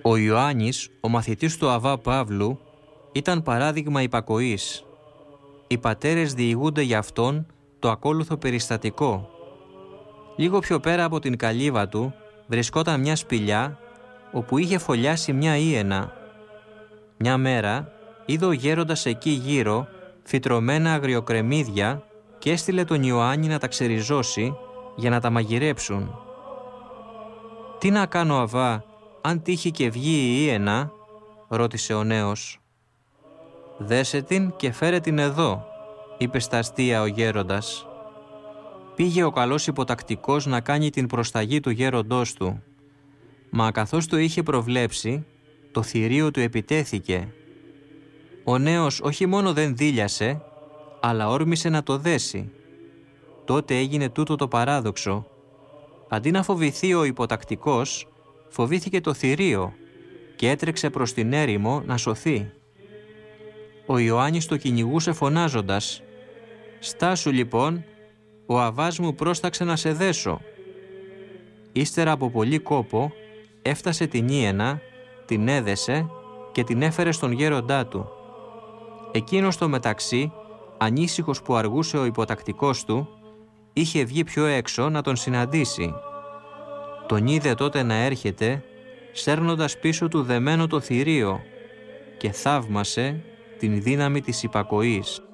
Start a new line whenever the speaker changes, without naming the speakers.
Ο Ιωάννης, ο μαθητής του Αββά Παύλου, ήταν παράδειγμα υπακοής. Οι πατέρες διηγούνται για αυτόν το ακόλουθο περιστατικό. Λίγο πιο πέρα από την καλύβα του βρισκόταν μια σπηλιά όπου είχε φωλιάσει μια ίαινα. Μια μέρα είδε ο γέροντας εκεί γύρω φυτρωμένα αγριοκρεμμύδια και έστειλε τον Ιωάννη να τα ξεριζώσει για να τα μαγειρέψουν. «Τι να κάνω, Αββά, αν τύχει και βγει η ίαινα?» ρώτησε ο νέος. «Δέσε την και φέρε την εδώ», είπε στα αστεία ο γέροντας. Πήγε ο καλός υποτακτικός να κάνει την προσταγή του γέροντός του. Μα καθώς το είχε προβλέψει, το θηρίο του επιτέθηκε. Ο νέος όχι μόνο δεν δίλιασε, αλλά όρμησε να το δέσει. Τότε έγινε τούτο το παράδοξο. Αντί να φοβηθεί ο υποτακτικός, φοβήθηκε το θηρίο και έτρεξε προς την έρημο να σωθεί. Ο Ιωάννης το κυνηγούσε φωνάζοντας «Στάσου λοιπόν, ο Αββάς μου πρόσταξε να σε δέσω». Ύστερα από πολύ κόπο έφτασε την ίαινα, την έδεσε και την έφερε στον γέροντά του. Εκείνος στο μεταξύ, ανήσυχος που αργούσε ο υποτακτικός του, είχε βγει πιο έξω να τον συναντήσει. Τον είδε τότε να έρχεται, σέρνοντας πίσω του δεμένο το θηρίο και θαύμασε την δύναμη της υπακοής.